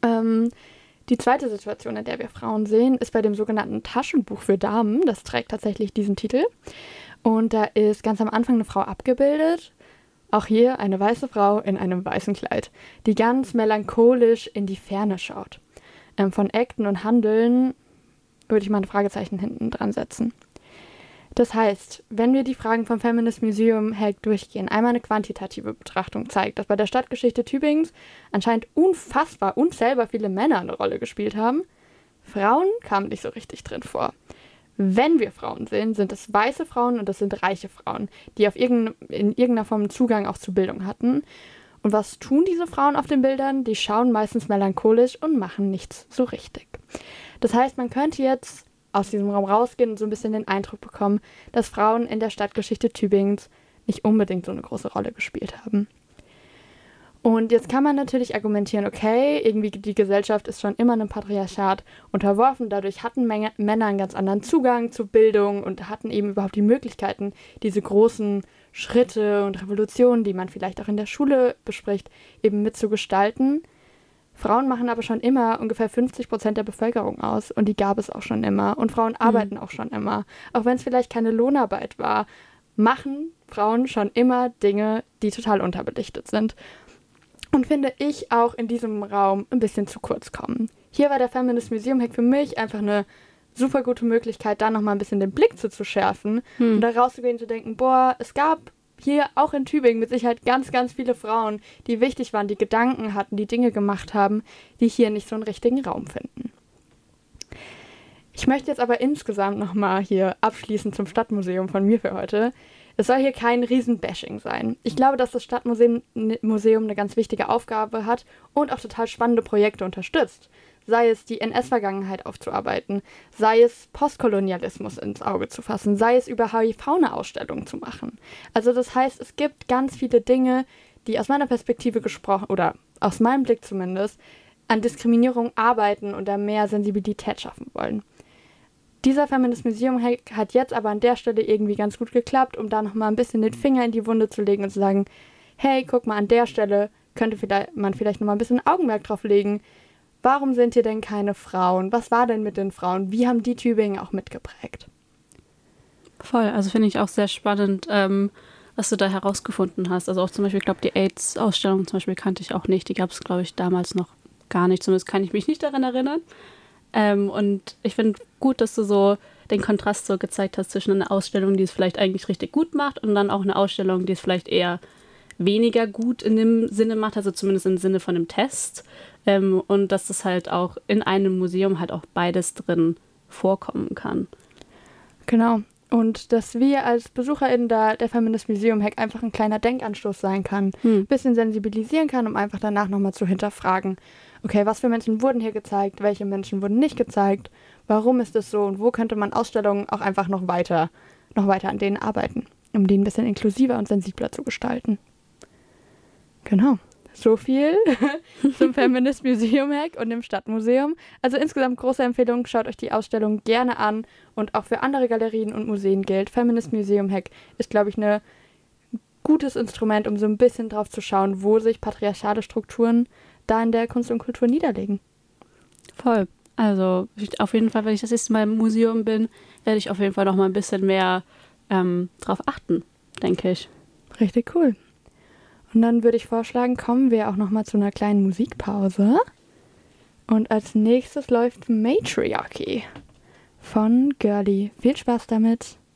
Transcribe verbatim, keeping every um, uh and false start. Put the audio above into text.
Ähm, die zweite Situation, in der wir Frauen sehen, ist bei dem sogenannten Taschenbuch für Damen. Das trägt tatsächlich diesen Titel. Und da ist ganz am Anfang eine Frau abgebildet. Auch hier eine weiße Frau in einem weißen Kleid, die ganz melancholisch in die Ferne schaut. Ähm, von Akten und Handeln würde ich mal ein Fragezeichen hinten dran setzen. Das heißt, wenn wir die Fragen vom Feminist Museum Hack durchgehen, einmal eine quantitative Betrachtung zeigt, dass bei der Stadtgeschichte Tübingens anscheinend unfassbar unzählbar viele Männer eine Rolle gespielt haben, Frauen kamen nicht so richtig drin vor. Wenn wir Frauen sehen, sind es weiße Frauen und das sind reiche Frauen, die auf irgendein, in irgendeiner Form Zugang auch zu Bildung hatten. Und was tun diese Frauen auf den Bildern? Die schauen meistens melancholisch und machen nichts so richtig. Das heißt, man könnte jetzt aus diesem Raum rausgehen und so ein bisschen den Eindruck bekommen, dass Frauen in der Stadtgeschichte Tübingens nicht unbedingt so eine große Rolle gespielt haben. Und jetzt kann man natürlich argumentieren, okay, irgendwie die Gesellschaft ist schon immer einem Patriarchat unterworfen, dadurch hatten Menge, Männer einen ganz anderen Zugang zu Bildung und hatten eben überhaupt die Möglichkeiten, diese großen Schritte und Revolutionen, die man vielleicht auch in der Schule bespricht, eben mitzugestalten. Frauen machen aber schon immer ungefähr fünfzig Prozent der Bevölkerung aus und die gab es auch schon immer. Und Frauen arbeiten mhm. auch schon immer. Auch wenn es vielleicht keine Lohnarbeit war, machen Frauen schon immer Dinge, die total unterbelichtet sind. Und finde ich auch in diesem Raum ein bisschen zu kurz kommen. Hier war der Feminist Museum Hack für mich einfach eine super gute Möglichkeit, da nochmal ein bisschen den Blick zu, zu schärfen mhm. und da rauszugehen und zu denken, boah, es gab hier auch in Tübingen mit Sicherheit ganz, ganz viele Frauen, die wichtig waren, die Gedanken hatten, die Dinge gemacht haben, die hier nicht so einen richtigen Raum finden. Ich möchte jetzt aber insgesamt nochmal hier abschließend zum Stadtmuseum von mir für heute. Es soll hier kein Riesen-Bashing sein. Ich glaube, dass das Stadtmuseum Museum eine ganz wichtige Aufgabe hat und auch total spannende Projekte unterstützt. Sei es die N S-Vergangenheit aufzuarbeiten, sei es Postkolonialismus ins Auge zu fassen, sei es über H I V eine Ausstellung zu machen. Also das heißt, es gibt ganz viele Dinge, die aus meiner Perspektive gesprochen, oder aus meinem Blick zumindest, an Diskriminierung arbeiten und da mehr Sensibilität schaffen wollen. Dieser Feminist Museum hat jetzt aber an der Stelle irgendwie ganz gut geklappt, um da nochmal ein bisschen den Finger in die Wunde zu legen und zu sagen, hey, guck mal, an der Stelle könnte vielleicht, man vielleicht nochmal ein bisschen Augenmerk drauf legen. Warum sind hier denn keine Frauen? Was war denn mit den Frauen? Wie haben die Tübingen auch mitgeprägt? Voll, also finde ich auch sehr spannend, ähm, was du da herausgefunden hast. Also auch zum Beispiel, ich glaube, die AIDS-Ausstellung zum Beispiel kannte ich auch nicht. Die gab es, glaube ich, damals noch gar nicht. Zumindest kann ich mich nicht daran erinnern. Ähm, und ich finde gut, dass du so den Kontrast so gezeigt hast zwischen einer Ausstellung, die es vielleicht eigentlich richtig gut macht und dann auch eine Ausstellung, die es vielleicht eher weniger gut in dem Sinne macht, also zumindest im Sinne von einem Test. Ähm, und dass das halt auch in einem Museum halt auch beides drin vorkommen kann. Genau. Und dass wir als BesucherInnen da der Feminist Museum Hack einfach ein kleiner Denkanstoß sein kann, ein hm. bisschen sensibilisieren kann, um einfach danach nochmal zu hinterfragen, okay, was für Menschen wurden hier gezeigt, welche Menschen wurden nicht gezeigt, warum ist das so und wo könnte man Ausstellungen auch einfach noch weiter, noch weiter an denen arbeiten, um die ein bisschen inklusiver und sensibler zu gestalten. Genau. So viel zum Feminist Museum Hack und dem Stadtmuseum. Also insgesamt große Empfehlung, schaut euch die Ausstellung gerne an und auch für andere Galerien und Museen gilt. Feminist Museum Hack ist, glaube ich, ein gutes Instrument, um so ein bisschen drauf zu schauen, wo sich patriarchale Strukturen da in der Kunst und Kultur niederlegen. Voll. Also ich, auf jeden Fall, wenn ich das nächste Mal im Museum bin, werde ich auf jeden Fall noch mal ein bisschen mehr ähm, drauf achten, denke ich. Richtig cool. Und dann würde ich vorschlagen, kommen wir auch noch mal zu einer kleinen Musikpause. Und als nächstes läuft Matriarchy von Girly. Viel Spaß damit.